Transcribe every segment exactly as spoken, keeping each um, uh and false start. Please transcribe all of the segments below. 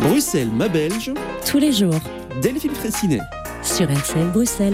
Bruxelles, ma Belge. Tous les jours. Delphine Fraissinet. Sur R C L Bruxelles.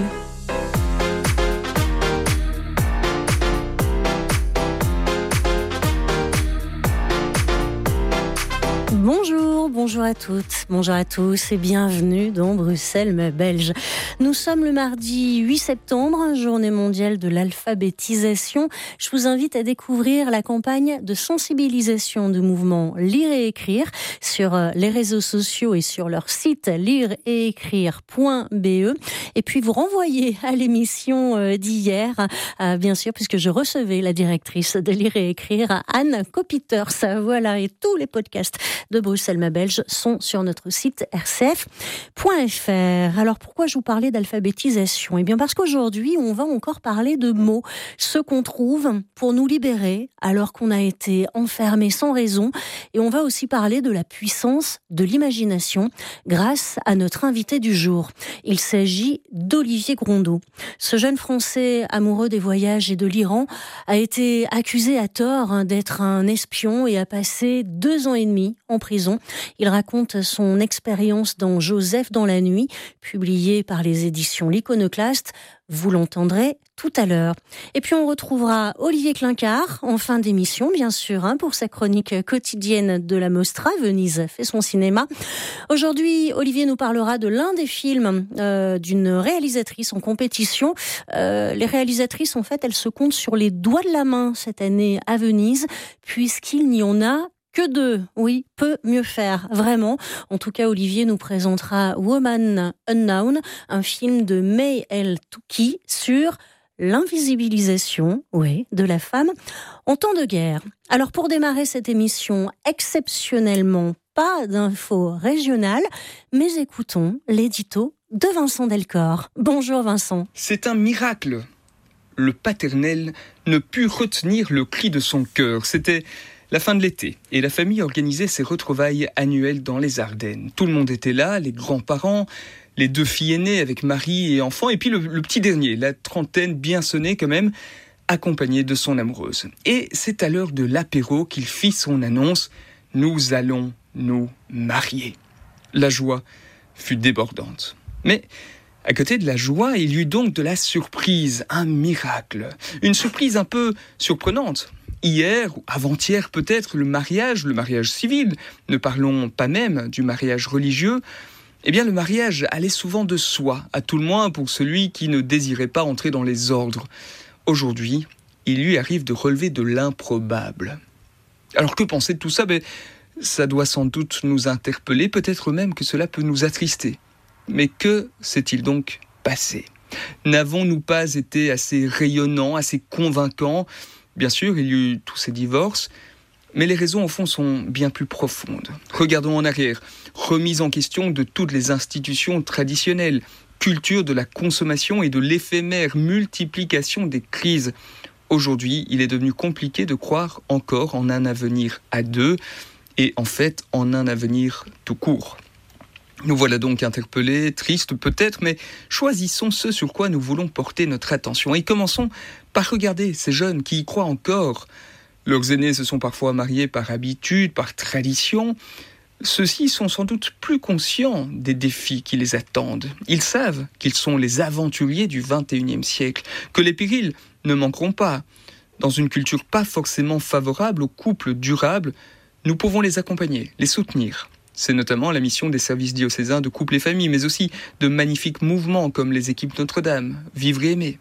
Bonjour, bonjour à toutes, bonjour à tous et bienvenue dans Bruxelles, ma Belge. Nous sommes le mardi huit septembre, journée mondiale de l'alphabétisation. Je vous invite à découvrir la campagne de sensibilisation du mouvement Lire et Écrire sur les réseaux sociaux et sur leur site lire et écrire point b e. Et puis vous renvoyer à l'émission d'hier, bien sûr, puisque je recevais la directrice de Lire et Écrire, Anne Kopiters. Voilà, et tous les podcasts de Bruxelles, ma Belge sont sur notre site r c f point f r. Alors pourquoi je vous parlais d'alphabétisation ? Eh bien parce qu'aujourd'hui, on va encore parler de mots, ceux qu'on trouve pour nous libérer alors qu'on a été enfermé sans raison. Et on va aussi parler de la puissance de l'imagination grâce à notre invité du jour. Il s'agit d'Olivier Grondeau. Ce jeune Français amoureux des voyages et de l'Iran a été accusé à tort d'être un espion et a passé deux ans et demi en prison. Il raconte son expérience dans Joseph dans la nuit, publié par les éditions L'Iconoclaste. Vous l'entendrez tout à l'heure. Et puis on retrouvera Olivier Klinkart en fin d'émission, bien sûr, hein, pour sa chronique quotidienne de la Mostra. Venise fait son cinéma. Aujourd'hui, Olivier nous parlera de l'un des films euh, d'une réalisatrice en compétition. Euh, les réalisatrices, en fait, elles se comptent sur les doigts de la main cette année à Venise, puisqu'il n'y en a que deux, oui, peut mieux faire, vraiment. En tout cas, Olivier nous présentera Woman Unknown, un film de May El Touki sur l'invisibilisation, oui, de la femme en temps de guerre. Alors, pour démarrer cette émission, exceptionnellement, pas d'infos régionales, mais écoutons l'édito de Vincent Delcor. Bonjour Vincent. C'est un miracle. Le paternel ne put retenir le cri de son cœur. C'était la fin de l'été, et la famille organisait ses retrouvailles annuelles dans les Ardennes. Tout le monde était là, les grands-parents, les deux filles aînées avec mari et enfants, et puis le, le petit dernier, la trentaine bien sonnée quand même, accompagné de son amoureuse. Et c'est à l'heure de l'apéro qu'il fit son annonce « Nous allons nous marier ». La joie fut débordante. Mais à côté de la joie, il y eut donc de la surprise, un miracle. Une surprise un peu surprenante. Hier, ou avant-hier peut-être, le mariage, le mariage civil, ne parlons pas même du mariage religieux, eh bien le mariage allait souvent de soi, à tout le moins pour celui qui ne désirait pas entrer dans les ordres. Aujourd'hui, il lui arrive de relever de l'improbable. Alors que penser de tout ça ? Ben, ça doit sans doute nous interpeller, peut-être même que cela peut nous attrister. Mais que s'est-il donc passé ? N'avons-nous pas été assez rayonnants, assez convaincants ? Bien sûr, il y a eu tous ces divorces, mais les raisons au fond sont bien plus profondes. Regardons en arrière, remise en question de toutes les institutions traditionnelles, culture de la consommation et de l'éphémère multiplication des crises. Aujourd'hui, il est devenu compliqué de croire encore en un avenir à deux, et en fait en un avenir tout court. Nous voilà donc interpellés, tristes peut-être, mais choisissons ce sur quoi nous voulons porter notre attention. Et commençons par regarder ces jeunes qui y croient encore. Leurs aînés se sont parfois mariés par habitude, par tradition. Ceux-ci sont sans doute plus conscients des défis qui les attendent. Ils savent qu'ils sont les aventuriers du vingt et unième siècle, que les périls ne manqueront pas. Dans une culture pas forcément favorable aux couples durables, nous pouvons les accompagner, les soutenir. C'est notamment la mission des services diocésains de couple et famille, mais aussi de magnifiques mouvements comme les équipes Notre-Dame, Vivre et aimer.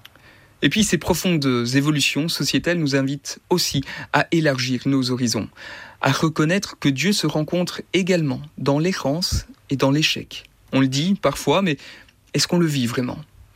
Et puis ces profondes évolutions sociétales nous invitent aussi à élargir nos horizons, à reconnaître que Dieu se rencontre également dans l'errance et dans l'échec. On le dit parfois, mais est-ce qu'on le vit vraiment ?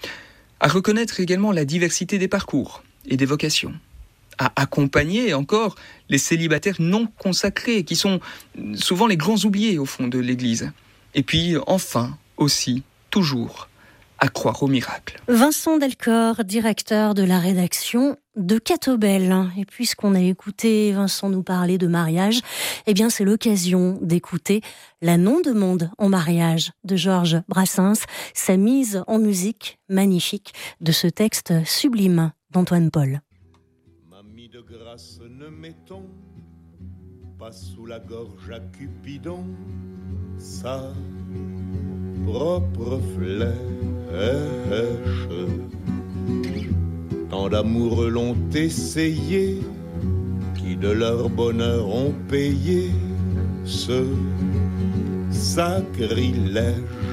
À reconnaître également la diversité des parcours et des vocations. À accompagner encore les célibataires non consacrés, qui sont souvent les grands oubliés au fond de l'Église. Et puis enfin, aussi, toujours, à croire au miracle. Vincent Delcor, directeur de la rédaction de Catobel. Et puisqu'on a écouté Vincent nous parler de mariage, eh bien c'est l'occasion d'écouter La non-demande en mariage de Georges Brassens, sa mise en musique magnifique de ce texte sublime d'Antoine Paul. De grâce, ne mettons pas sous la gorge à Cupidon sa propre flèche. Tant d'amoureux l'ont essayé, qui de leur bonheur ont payé ce sacrilège.